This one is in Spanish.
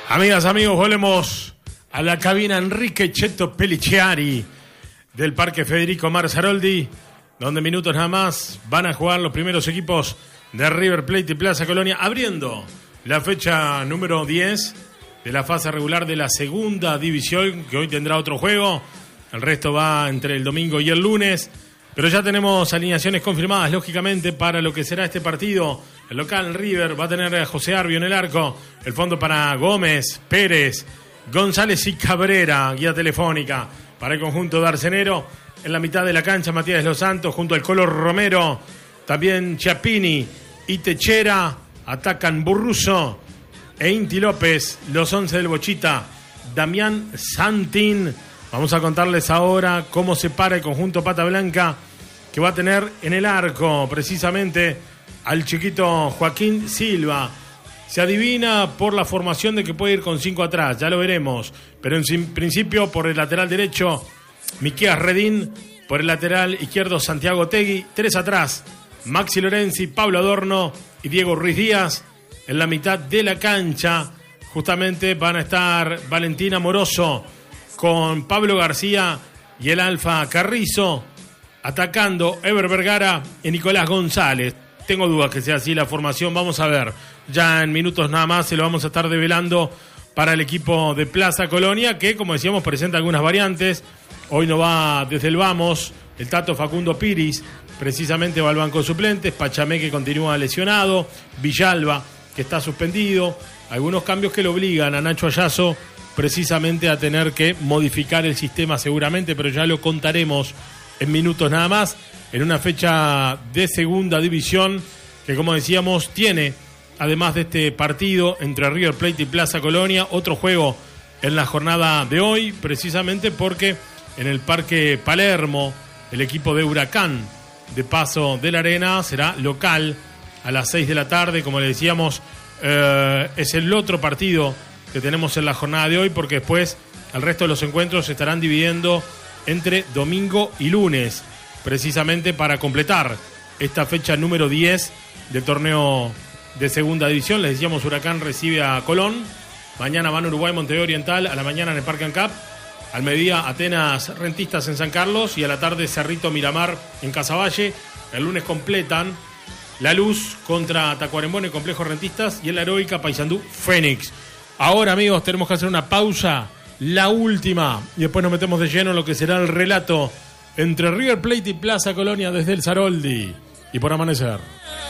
Amigas, amigos, volvemos a la cabina Enrique Cheto Peliciari del Parque Federico Marzaroldi, donde minutos nada más van a jugar los primeros equipos de River Plate y Plaza Colonia, abriendo la fecha número 10 de la fase regular de la segunda división, que hoy tendrá otro juego. El resto va entre el domingo y el lunes, pero ya tenemos alineaciones confirmadas, lógicamente, para lo que será este partido. El local River va a tener a José Arbio en el arco, el fondo para Gómez, Pérez, González y Cabrera, guía telefónica para el conjunto de Arcenero. En la mitad de la cancha, Matías Los Santos junto al Colo Romero, también Chiappini y Techera. Atacan Burruso e Inti López, los 11 del Bochita, Damián Santín. Vamos a contarles ahora cómo se para el conjunto Pata Blanca, que va a tener en el arco precisamente al chiquito Joaquín Silva. Se adivina por la formación de que puede ir con 5 atrás, ya lo veremos. Pero en principio por el lateral derecho, Miqueas Redín. Por el lateral izquierdo, Santiago Tegui. 3 atrás, Maxi Lorenzi, Pablo Adorno y Diego Ruiz Díaz. En la mitad de la cancha justamente van a estar Valentín Amoroso con Pablo García y el Alfa Carrizo. Atacando Ever Vergara y Nicolás González. Tengo dudas que sea así la formación, vamos a ver. Ya en minutos nada más se lo vamos a estar develando para el equipo de Plaza Colonia, que como decíamos presenta algunas variantes. Hoy no va desde el vamos el Tato Facundo Piris, precisamente va al banco de suplentes. Pachamé, que continúa lesionado, Villalba, que está suspendido. Algunos cambios que le obligan a Nacho Ayazo precisamente a tener que modificar el sistema seguramente, pero ya lo contaremos en minutos nada más, en una fecha de segunda división que, como decíamos, tiene, además de este partido entre River Plate y Plaza Colonia, otro juego en la jornada de hoy, precisamente porque en el Parque Palermo el equipo de Huracán de Paso de la Arena será local a las 6 de la tarde, como le decíamos. Es el otro partido que tenemos en la jornada de hoy, porque después el resto de los encuentros se estarán dividiendo entre domingo y lunes, precisamente para completar esta fecha número 10 del torneo de segunda división. Les decíamos, Huracán recibe a Colón, mañana van a Uruguay Montevideo Oriental, a la mañana en el Parque Ancap, al mediodía Atenas Rentistas en San Carlos y a la tarde Cerrito Miramar en Casaballe. El lunes completan La Luz contra Tacuarembó en el Complejo Rentistas y en la Heroica Paysandú Fénix. Ahora, amigos, tenemos que hacer una pausa, la última, y después nos metemos de lleno en lo que será el relato entre River Plate y Plaza Colonia desde el Saroldi y por Amanecer.